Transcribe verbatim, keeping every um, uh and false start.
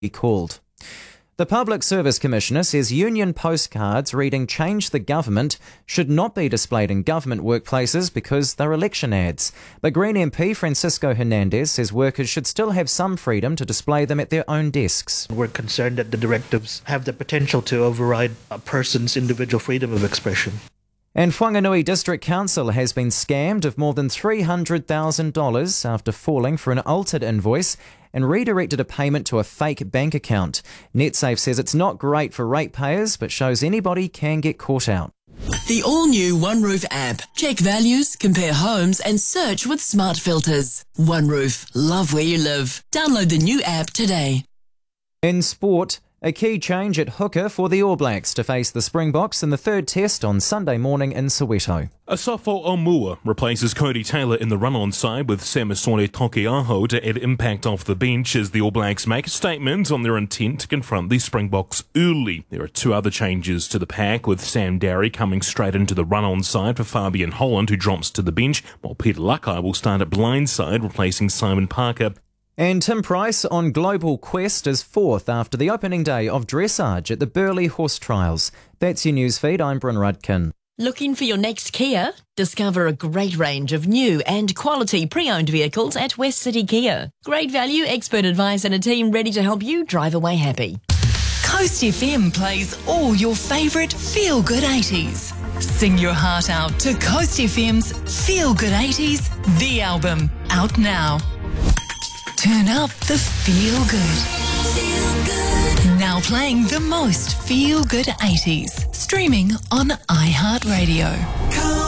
be called. The Public Service Commissioner says union postcards reading "Change the Government" should not be displayed in government workplaces because they're election ads. But Green M P Francisco Hernandez says workers should still have some freedom to display them at their own desks. We're concerned that the directives have the potential to override a person's individual freedom of expression. And Whanganui District Council has been scammed of more than three hundred thousand dollars after falling for an altered invoice and redirected a payment to a fake bank account. NetSafe says it's not great for ratepayers, but shows anybody can get caught out. The all-new OneRoof app. Check values, compare homes and search with smart filters. OneRoof. Love where you live. Download the new app today. In sport, a key change at hooker for the All Blacks to face the Springboks in the third test on Sunday morning in Soweto. Asafo Omua replaces Cody Taylor in the run-on side with Samisone Tokeaho to add impact off the bench as the All Blacks make a statement on their intent to confront the Springboks early. There are two other changes to the pack, with Sam Darry coming straight into the run-on side for Fabian Holland, who drops to the bench, while Peter Lakai will start at blindside, replacing Simon Parker. And Tim Price on Global Quest is fourth after the opening day of dressage at the Burleigh Horse Trials. That's your newsfeed. I'm Bryn Rudkin. Looking for your next Kia? Discover a great range of new and quality pre-owned vehicles at West City Kia. Great value, expert advice and a team ready to help you drive away happy. Coast F M plays all your favourite feel-good eighties. Sing your heart out to Coast F M's Feel Good eighties, the album, out now. Turn up the feel good. Feel good. Now playing the most feel good eighties. Streaming on iHeartRadio.